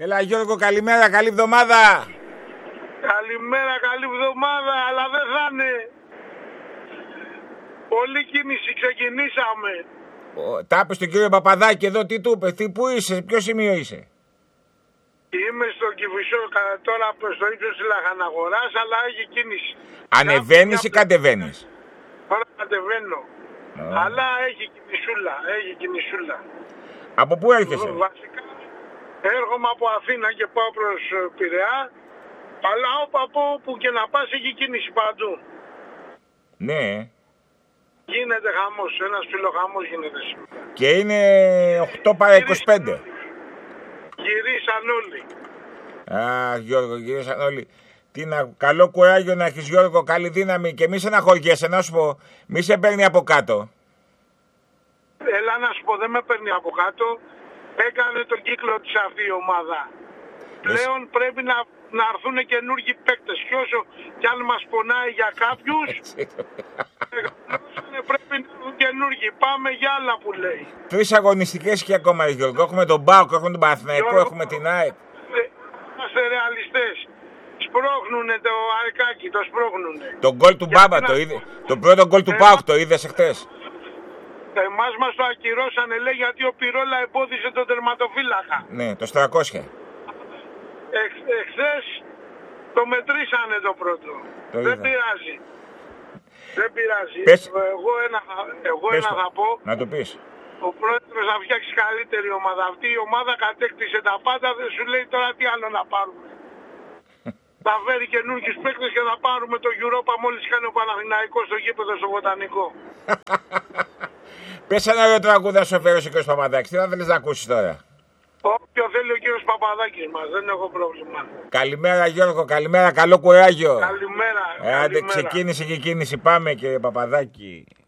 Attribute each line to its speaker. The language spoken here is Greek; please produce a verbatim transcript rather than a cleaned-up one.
Speaker 1: Έλα Γιώργο, καλημέρα, καλή εβδομάδα.
Speaker 2: Καλημέρα, καλή εβδομάδα, αλλά δεν θα είναι. Πολλή κίνηση, ξεκινήσαμε.
Speaker 1: Τα είπε στον κύριο Παπαδάκη εδώ, τι του είπε, τι, πού είσαι, σε ποιο σημείο είσαι?
Speaker 2: Είμαι στο Κηφισό τώρα στο ύψος της Λαχαναγοράς, αλλά έχει κίνηση.
Speaker 1: Ανεβαίνεις ή κατεβαίνεις?
Speaker 2: Τώρα κατεβαίνω. Oh. Αλλά έχει κινησούλα, έχει κινησούλα.
Speaker 1: Από πού έρχεσαι?
Speaker 2: Βασικά έρχομαι από Αθήνα και πάω προς Πειραιά, αλλά όπου, από όπου και να πας έχει κίνηση παντού.
Speaker 1: Ναι.
Speaker 2: Γίνεται χαμός, ένας φιλοχαμός γίνεται σήμερα.
Speaker 1: Και είναι οκτώ παρά είκοσι πέντε.
Speaker 2: Γυρίσαν όλοι.
Speaker 1: Α, Γιώργο, γυρίσαν όλοι. Τι να, καλό κουράγιο να έχεις Γιώργο, καλή δύναμη και μη σε αναχωριέσαι, να σου πω, μη σε παίρνει από κάτω.
Speaker 2: Έλα να σου πω, δεν με παίρνει από κάτω, έκανε τον κύκλο της αυτή η ομάδα. Πλέον Εσύ... πρέπει να, να έρθουν καινούργιοι παίκτες και όσο κι αν μας πονάει για κάποιους, πρέπει να έρθουν καινούργιοι, πάμε για άλλα που λέει.
Speaker 1: Τρεις αγωνιστικές και ακόμα Γιώργο, έχουμε τον ΠΑΟΚ, έχουμε τον Παναθηναϊκό, έχουμε την ΑΕΚ.
Speaker 2: Είμαστε ρεαλιστές. Σπρώχνουνε το αρκάκι, το σπρώχνουνε.
Speaker 1: Το γκολ του Μπάμπα το είδε. Το πρώτο γκολ του ΠΑΟΚ το είδες εχθές.
Speaker 2: Εμάς μας το ακυρώσανε, λέει, γιατί ο Πυρόλα εμπόδισε τον τερματοφύλακα.
Speaker 1: Ναι, το στρακόσια.
Speaker 2: Εχ, εχθές το μετρήσανε το πρώτο. Το Δεν είδα. πειράζει. Δεν πειράζει.
Speaker 1: Πες...
Speaker 2: Εγώ ένα, εγώ
Speaker 1: Πες
Speaker 2: ένα
Speaker 1: το.
Speaker 2: θα πω.
Speaker 1: Να το πεις.
Speaker 2: Ο πρόεδρος θα φτιάξει καλύτερη ομάδα. Αυτή η ομάδα κατέκτησε τα πάντα, δεν σου λέει τώρα τι άλλο να πάρουμε. Θα φέρει καινούργιους παίκτες και θα πάρουμε το Europa μόλις κάνει ο Παναθηναϊκός στο γήπεδο στο Βοτανικό.
Speaker 1: Πες ένα ωραίο τραγούδι να σου φέρει ο κ. Παπαδάκης. Τι θα θέλεις να ακούσεις τώρα?
Speaker 2: Όποιο θέλει ο κύριος Παπαδάκης μας, δεν έχω πρόβλημα.
Speaker 1: Καλημέρα Γιώργο, καλημέρα, καλό κουράγιο.
Speaker 2: Καλημέρα.
Speaker 1: Ε, άντε, ξεκίνησε και κίνηση, πάμε κύριε Παπαδάκη.